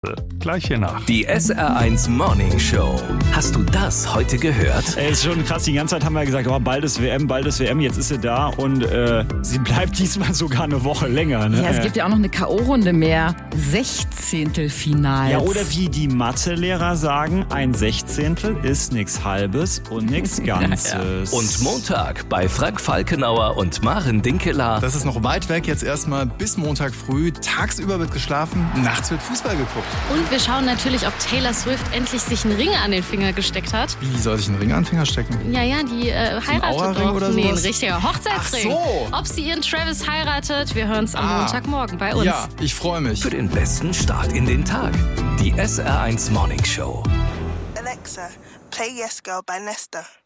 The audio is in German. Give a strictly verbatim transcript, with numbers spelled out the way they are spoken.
Gleich hier nach. Die S R eins Morning Show. Hast du das heute gehört? Ey, ist schon krass. Die ganze Zeit haben wir gesagt, oh, bald ist W M, bald ist W M. Jetzt ist sie da und äh, sie bleibt diesmal sogar eine Woche länger. Ne? Ja, es gibt ja auch noch eine K O-Runde mehr. Sechzehntelfinals. Ja, oder wie die Mathelehrer sagen, ein Sechzehntel ist nichts Halbes und nichts Ganzes. Ja, ja. Und Montag bei Frank Falkenauer und Maren Dinkeler. Das ist noch weit weg, jetzt erstmal bis Montag früh. Tagsüber wird geschlafen, nachts wird Fußball geguckt. Und wir schauen natürlich, ob Taylor Swift endlich sich einen Ring an den Finger gesteckt hat. Wie soll ich einen Ring an den Finger stecken? Ja, ja, die äh, heiratet Aura-Ring doch. oder Nee, ein sowas? richtiger Hochzeitsring. Ach so. Ob sie ihren Travis heiratet, wir hören es am Ah. Montagmorgen bei uns. Ja, ich freue mich. Für den besten Start in den Tag. Die S R eins Morning Show. Alexa, play Yes Girl by Nesta.